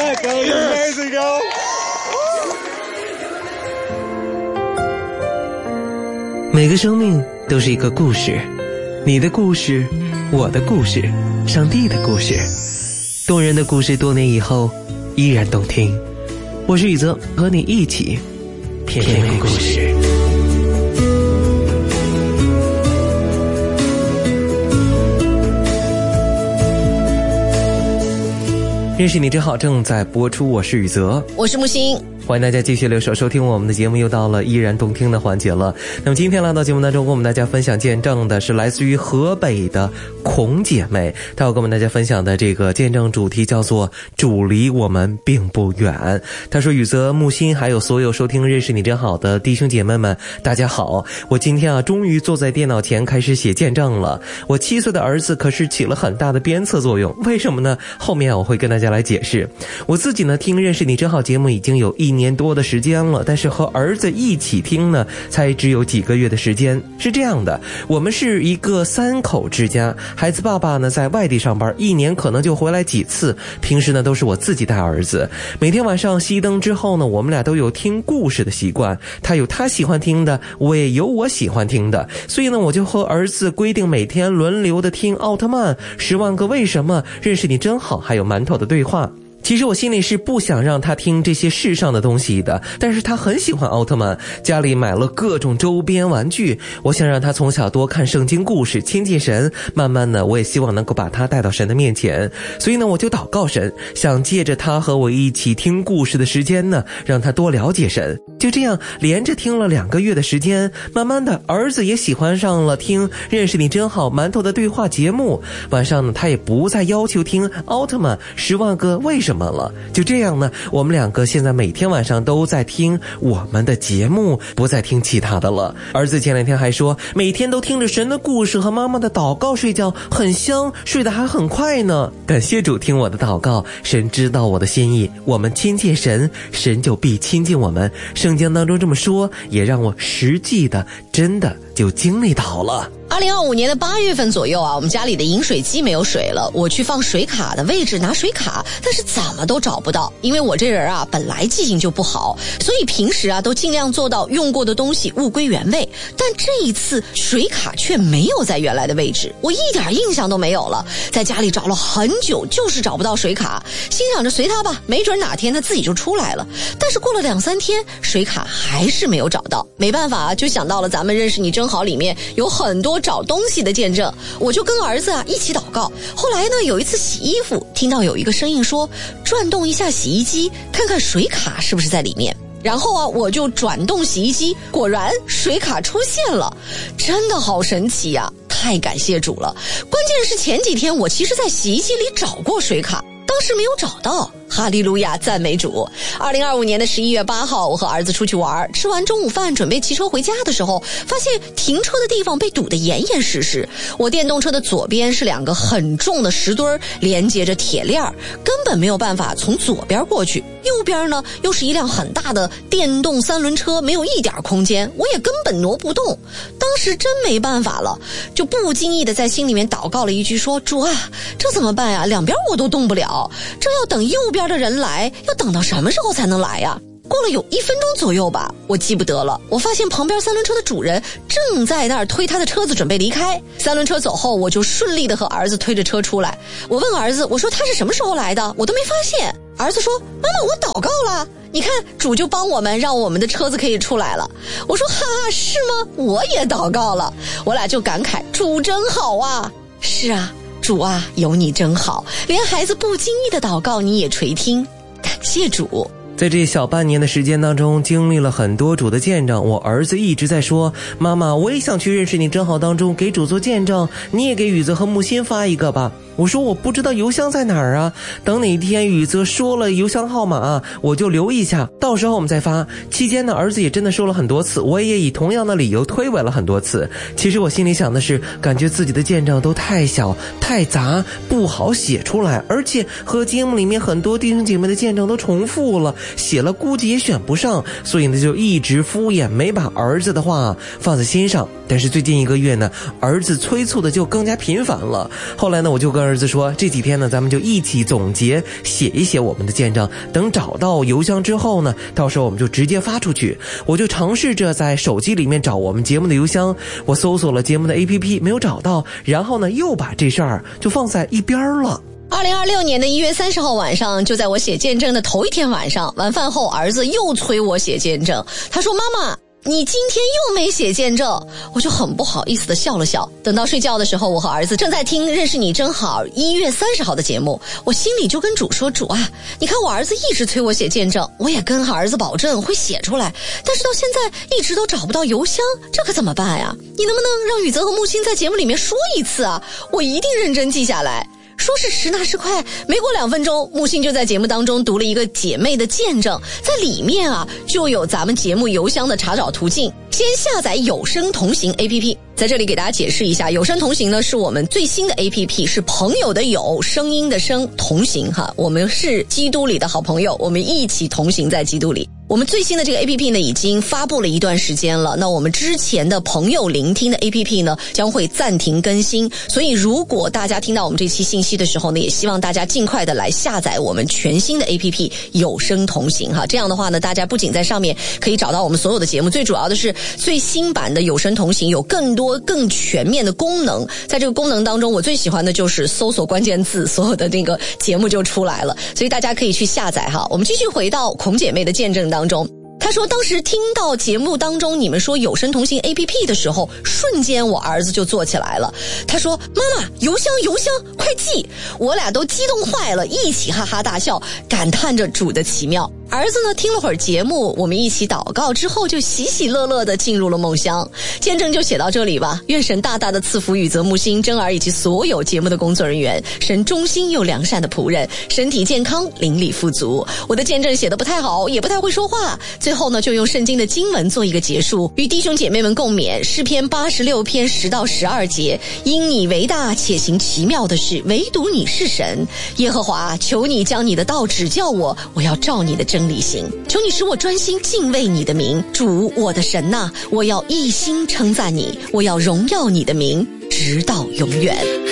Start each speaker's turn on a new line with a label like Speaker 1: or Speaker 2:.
Speaker 1: that go. You're amazing, go.
Speaker 2: 每个生命都是一个故事，你的故事，我的故事，上帝的故事，动人的故事，多年以后依然动听。我是宇泽，和你一起品味故事。认识你真好正在播出，我是宇泽，
Speaker 3: 我是木星，
Speaker 2: 欢迎大家继续留守收听我们的节目，又到了依然动听的环节了。那么今天来到节目当中跟我们大家分享见证的是来自于河北的孔姐妹，她要跟我们大家分享的这个见证主题叫做主离我们并不远。她说，宇泽、木星还有所有收听认识你真好的弟兄姐妹们，大家好，我今天终于坐在电脑前开始写见证了。我7岁的儿子可是起了很大的鞭策作用，为什么呢？后面我会跟大家来解释。我自己呢听认识你真好节目已经有1年多的时间了，但是和儿子一起听呢才只有几个月的时间。是这样的，我们是一个3口之家，孩子爸爸呢在外地上班，1年可能就回来几次，平时呢都是我自己带儿子。每天晚上熄灯之后呢，我们俩都有听故事的习惯，他有他喜欢听的，我也有我喜欢听的，所以呢我就和儿子规定每天轮流的听奥特曼、10万个为什么、认识你真好，还有馒头的对话。其实我心里是不想让他听这些世上的东西的，但是他很喜欢奥特曼，家里买了各种周边玩具，我想让他从小多看圣经故事，亲近神，慢慢的我也希望能够把他带到神的面前。所以呢我就祷告神，想借着他和我一起听故事的时间呢，让他多了解神。就这样连着听了2个月的时间，慢慢的儿子也喜欢上了听认识你真好馒头的对话节目，晚上呢他也不再要求听奥特曼、10万个为什么了。就这样呢，我们2个现在每天晚上都在听我们的节目，不再听其他的了。儿子前2天还说，每天都听着神的故事和妈妈的祷告睡觉，很香，睡得还很快呢。感谢主听我的祷告，神知道我的心意，我们亲近神，神就必亲近我们。圣经当中这么说，也让我实际的真的就经历到了。
Speaker 3: 2025年的8月份左右我们家里的饮水机没有水了，我去放水卡的位置拿水卡，但是怎么都找不到，因为我这人本来记性就不好，所以平时都尽量做到用过的东西物归原位，但这一次水卡却没有在原来的位置，我一点印象都没有了，在家里找了很久，就是找不到水卡，心想着随他吧，没准哪天他自己就出来了。但是过了2-3天，水卡还是没有找到，没办法就想到了咱们认识你真好里面有很多找东西的见证，我就跟儿子一起祷告。后来呢，有一次洗衣服，听到有一个声音说，转动一下洗衣机，看看水卡是不是在里面。然后我就转动洗衣机，果然水卡出现了，真的好神奇呀，太感谢主了。关键是前几天我其实在洗衣机里找过水卡，当时没有找到，哈利路亚，赞美主。2025年的11月8号，我和儿子出去玩，吃完中午饭准备骑车回家的时候，发现停车的地方被堵得严严实实，我电动车的左边是2个很重的石墩连接着铁链，根本没有办法从左边过去，右边呢又是一辆很大的电动3轮车，没有一点空间，我也根本挪不动。当时真没办法了，就不经意的在心里面祷告了一句，说，主啊，这怎么办呀？两边我都动不了，这要等右边的人来，要等到什么时候才能来呀？过了有1分钟左右吧，我记不得了。我发现旁边3轮车的主人正在那儿推他的车子准备离开。3轮车走后，我就顺利的和儿子推着车出来。我问儿子，我说他是什么时候来的？我都没发现。儿子说，妈妈，我祷告了，你看主就帮我们，让我们的车子可以出来了。我说，哈哈，是吗？我也祷告了。我俩就感慨，主真好啊。是啊，主啊，有你真好，连孩子不经意的祷告你也垂听，感谢主。
Speaker 2: 在这小半年的时间当中，经历了很多主的见证。我儿子一直在说，妈妈，我也想去认识你真好当中给主做见证，你也给宇泽和木心发一个吧。我说我不知道邮箱在哪儿啊，等哪天宇泽说了邮箱号码我就留一下，到时候我们再发。期间呢，儿子也真的说了很多次，我也以同样的理由推诿了很多次。其实我心里想的是，感觉自己的见证都太小太杂，不好写出来，而且和节目里面很多弟兄姐妹的见证都重复了， 写了估计也选不上，所以呢就一直敷衍，没把儿子的话放在心上。但是最近1个月呢，儿子催促的就更加频繁了。后来呢，我就跟儿子说，这几天呢，咱们就一起总结，写一写我们的见证。等找到邮箱之后呢，到时候我们就直接发出去。我就尝试着在手机里面找我们节目的邮箱，我搜索了节目的 APP 没有找到，然后呢，又把这事儿就放在一边了。
Speaker 3: 2026年的1月30号晚上，就在我写见证的头一天晚上，晚饭后儿子又催我写见证，他说：“妈妈，你今天又没写见证。”我就很不好意思的笑了笑。等到睡觉的时候，我和儿子正在听《认识你真好》1月30号的节目，我心里就跟主说：“主啊，你看我儿子一直催我写见证，我也跟儿子保证会写出来，但是到现在一直都找不到邮箱，这可怎么办呀？你能不能让宇泽和木星在节目里面说一次啊？我一定认真记下来。”说是迟那是快，没过2分钟，木星就在节目当中读了一个姐妹的见证，在里面啊就有咱们节目邮箱的查找途径。先下载有声同行 APP， 在这里给大家解释一下，有声同行呢是我们最新的 APP， 是朋友的友，声音的声，同行哈，我们是基督里的好朋友，我们一起同行在基督里。我们最新的这个 APP 呢已经发布了一段时间了，那我们之前的朋友聆听的 APP 呢将会暂停更新，所以如果大家听到我们这期信息的时候呢，也希望大家尽快的来下载我们全新的 APP 有声同行哈。这样的话呢，大家不仅在上面可以找到我们所有的节目，最主要的是最新版的有声同行有更多更全面的功能。在这个功能当中，我最喜欢的就是搜索关键字，所有的那个节目就出来了，所以大家可以去下载哈。我们继续回到孔姐妹的见证当中，他说当时听到节目当中你们说有声同行 APP 的时候，瞬间我儿子就做起来了。他说：“妈妈，邮箱快记！”我俩都激动坏了，一起哈哈大笑，感叹着主的奇妙。儿子呢听了会儿节目，我们一起祷告之后，就喜喜乐乐地进入了梦乡。见证就写到这里吧，愿神大大的赐福宇泽木星、真儿以及所有节目的工作人员，神忠心又良善的仆人，身体健康，灵里富足。我的见证写得不太好，也不太会说话，最后呢就用圣经的经文做一个结束，与弟兄姐妹们共勉诗篇86篇10到12节：因你为大，且行奇妙的事，唯独你是神。耶和华，求你将你的道指教我，我要照你的真理行。求你使我专心敬畏你的名，主我的神哪，我要一心称赞你，我要荣耀你的名直到永远。